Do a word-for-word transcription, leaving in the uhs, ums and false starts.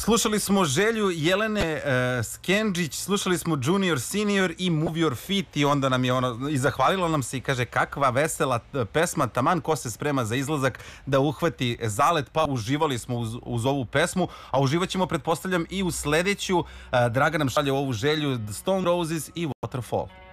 Slušali smo želju Jelene uh, Skendžić, slušali smo Junior Senior i Move Your Feet i onda nam je ono, i zahvalila nam se i kaže kakva vesela pesma, taman ko se sprema za izlazak da uhvati zalet, pa uživali smo uz, uz ovu pesmu, a uživat ćemo, pretpostavljam, i u sledeću. Uh, Draga nam šalje ovu želju, Stone Roses i Waterfall.